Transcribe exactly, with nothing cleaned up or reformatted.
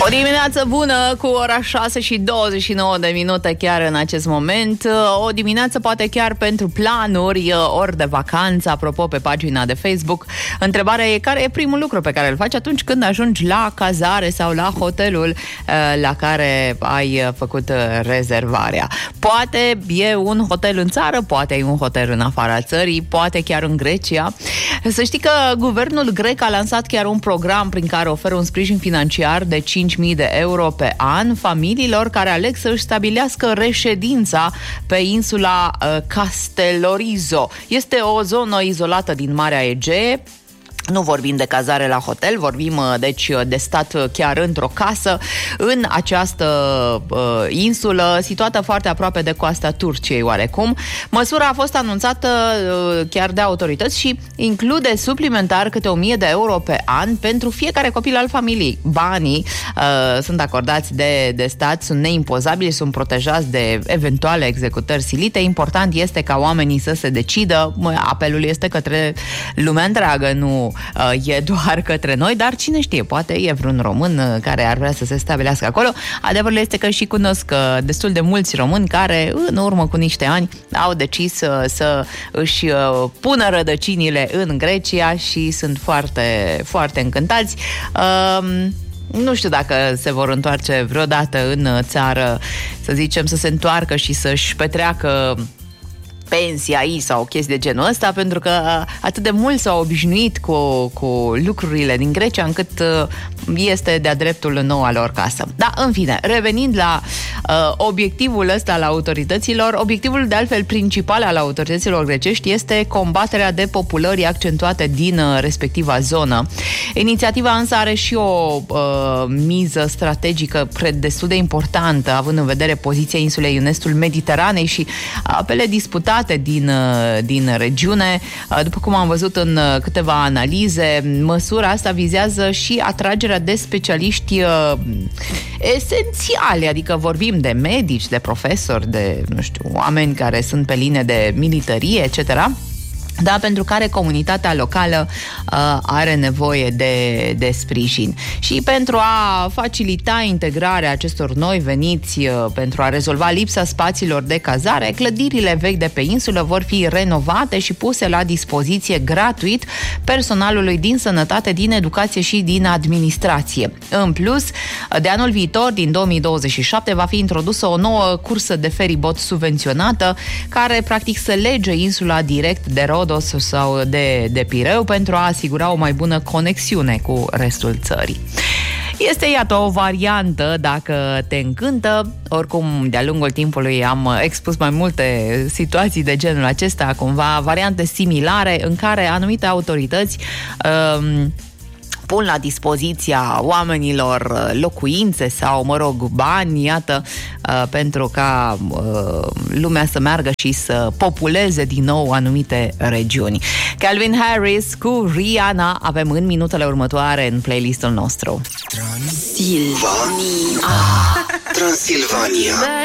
O dimineață bună cu ora șase și douăzeci și nouă de minute chiar în acest moment. O dimineață poate chiar pentru planuri, ori de vacanță. Apropo, pe pagina de Facebook, întrebarea e care e primul lucru pe care îl faci atunci când ajungi la cazare sau la hotelul la care ai făcut rezervarea. Poate e un hotel în țară, poate e un hotel în afara țării, poate chiar în Grecia. Să știi că guvernul grec a lansat chiar un program prin care oferă un sprijin financiar de cinci mii de euro pe an familiilor care aleg să își stabilească reședința pe insula uh, Castellorizo. Este o zonă izolată din Marea Egee. Nu vorbim de cazare la hotel, vorbim deci de stat chiar într-o casă în această uh, insulă situată foarte aproape de coasta Turciei oarecum. Măsura a fost anunțată uh, chiar de autorități și include suplimentar câte o mie de euro pe an pentru fiecare copil al familiei. Banii uh, sunt acordați de, de stat, sunt neimpozabili, sunt protejați de eventuale executări silite. Important este ca oamenii să se decidă. Apelul este către lumea întreagă, nu e doar către noi, dar cine știe, poate e vreun român care ar vrea să se stabilească acolo. Adevărul este că și cunosc destul de mulți români care în urmă cu niște ani au decis să, să își pună rădăcinile în Grecia și sunt foarte, foarte încântați. Um, Nu știu dacă se vor întoarce vreodată în țară, să zicem, să se întoarcă și să-și petreacă pensia aici sau chestii de genul ăsta, pentru că atât de mult s-au obișnuit cu, cu lucrurile din Grecia încât este de-a dreptul noua lor casă. Da, în fine, revenind la uh, obiectivul ăsta al autorităților, obiectivul de altfel principal al autorităților grecești este combaterea depopulării accentuate din uh, respectiva zonă. Inițiativa însă are și o uh, miză strategică destul de importantă, având în vedere poziția insulei în estul Mediteranei și apele disputate din, din regiune. După cum am văzut în câteva analize, măsura asta vizează și atragerea de specialiști esențiali, adică vorbim de medici, de profesori, de, nu știu, oameni care sunt pe linie de militarie, et cetera, da, pentru care comunitatea locală uh, are nevoie de, de sprijin. Și pentru a facilita integrarea acestor noi veniți, uh, pentru a rezolva lipsa spațiilor de cazare, clădirile vechi de pe insulă vor fi renovate și puse la dispoziție gratuit personalului din sănătate, din educație și din administrație. În plus, de anul viitor, din două mii douăzeci și șapte, va fi introdusă o nouă cursă de feribot subvenționată, care practic să lege insula direct de Rhodos sau de, de Pireu pentru a asigura o mai bună conexiune cu restul țării. Este, iată, o variantă dacă te încântă. Oricum, de-a lungul timpului am expus mai multe situații de genul acesta, cumva variante similare în care anumite autorități um, pun la dispoziția oamenilor locuințe sau, mă rog, bani, iată, pentru ca lumea să meargă și să populeze din nou anumite regiuni. Calvin Harris cu Rihanna avem în minutele următoare în playlistul nostru. Transilvania. Ah. Transilvania.